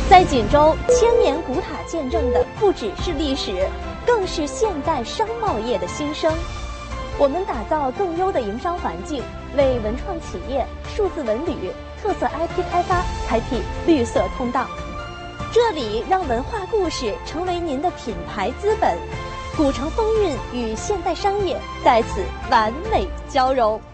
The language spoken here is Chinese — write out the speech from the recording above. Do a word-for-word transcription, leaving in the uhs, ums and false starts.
在锦州，千年古塔见证的不只是历史，更是现代商贸业的新生。我们打造更优的营商环境，为文创企业、数字文旅、特色 I P 开发开辟绿色通道。这里让文化故事成为您的品牌资本，古城风韵与现代商业在此完美交融。